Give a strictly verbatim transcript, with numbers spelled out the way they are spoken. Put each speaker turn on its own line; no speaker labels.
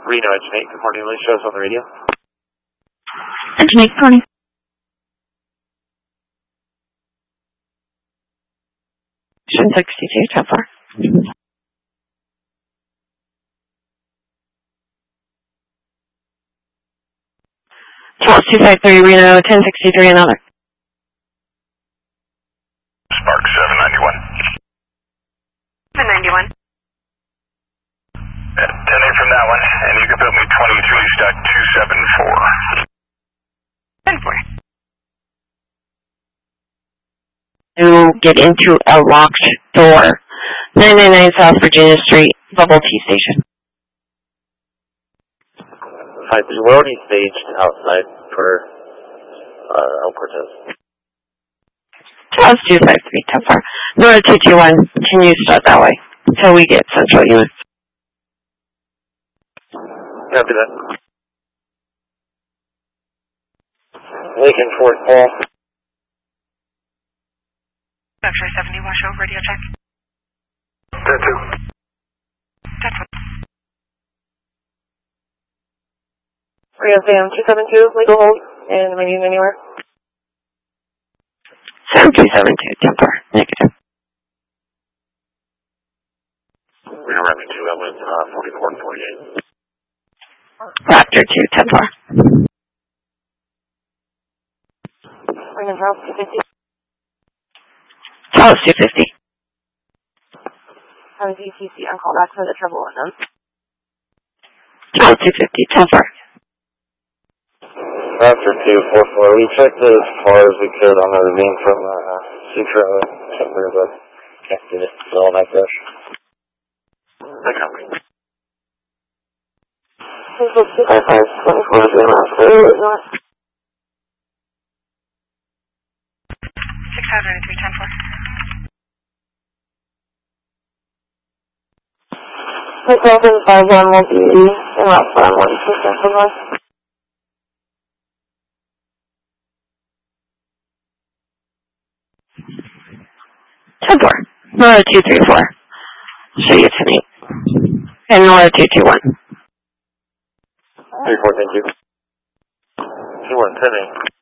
Reno, Engine eight, good morning, Lee, show us on the radio.
Engine eight, good morning. Shin sixty-two, ten four. Charles two five three, Reno, ten sixty-three, another.
Spark seven ninety-one.
seven ninety-one.
Uh, ten eight from that one, and you can put me twenty-three stock two seven four.
ten four. To get into a locked door. nine ninety-nine South Virginia Street, Bubble Tea Station.
five three, we're already staged outside for uh, El Cortez.
Charles two five three, ten four. Nora two two one, can you start that way until we get central units?
Copy that. Lincoln Fort Paul.
X-ray seventy, wash over, radio check.
ten two.
ten four.
Rio Sam two seven two, legal hold, and am I needing anywhere?
Sam two seven two, ten four, negative.
Reno Raptor two, that was uh, forty-four and forty-eight.
Raptor two, ten four.
Rio Charles two fifty.
Charles two fifty.
Have a D C C on call back for the trouble with them.
Charles two fifty, ten four.
Raptor two four four, we checked it as far as we could on the ravine from uh, Secret. There's a connected it, still on that crash. The company.
two sixty, five five, twenty-four, zero miles per hour, north.
six hundred three, ten four.
Six open, five one, multi, and route four, one, two, seven, one.
ten four. Nora two three four. Show you tonight. And Nora two two one.
three four, thank you. two one, ten eight.